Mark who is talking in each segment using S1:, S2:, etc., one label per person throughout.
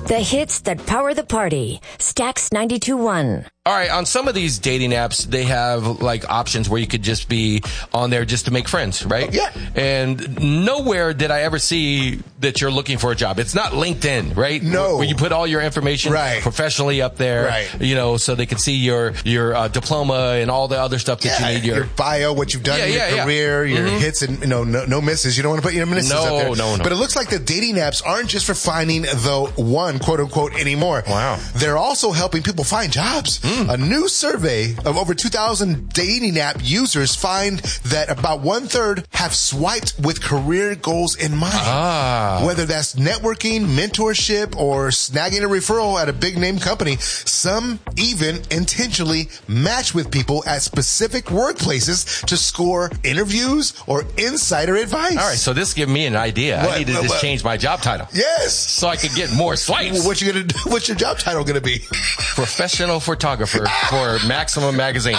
S1: The hits that power the party. Stax 92.1.
S2: All right, on some of these dating apps, they have like options where you could just be on there just to make friends, right?
S3: Yeah.
S2: And nowhere did I ever see that you're looking for a job. It's not LinkedIn, right?
S3: No.
S2: Where you put all your information professionally up there,
S3: right.
S2: So they can see your diploma and all the other stuff that you need.
S3: Your bio, what you've done in your career, your hits, and no misses. You don't want to put your misses up there.
S2: No.
S3: But it looks like the dating apps aren't just for finding the one, quote unquote, anymore.
S2: Wow.
S3: They're also helping people find jobs. A new survey of over 2,000 dating app users find that about 1/3 have swiped with career goals in mind. Whether that's networking, mentorship, or snagging a referral at a big name company, some even intentionally match with people at specific workplaces to score interviews or insider advice.
S2: All right, so this gives me an idea. I need to just change my job title.
S3: Yes.
S2: So I could get more swipes.
S3: What you gonna do? What's your job title gonna be?
S2: Professional photographer for Maximum Magazine.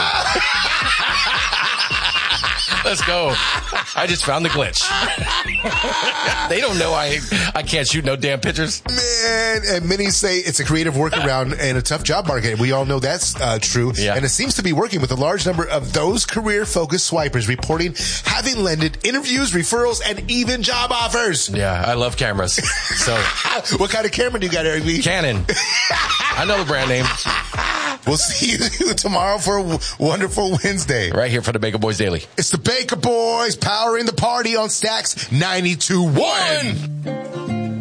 S2: Let's go. I just found the glitch. They don't know I can't shoot no damn pictures.
S3: Man, and many say it's a creative workaround and a tough job market. We all know that's true.
S2: Yeah.
S3: And it seems to be working with a large number of those career-focused swipers reporting having landed interviews, referrals, and even job offers.
S2: Yeah, I love cameras. So,
S3: what kind of camera do you got, Eric B?
S2: Canon. I know the brand name.
S3: We'll see you tomorrow for a wonderful Wednesday.
S2: Right here for the Baker Boys Daily.
S3: It's the Baker Boys powering the party on Stax 92.1.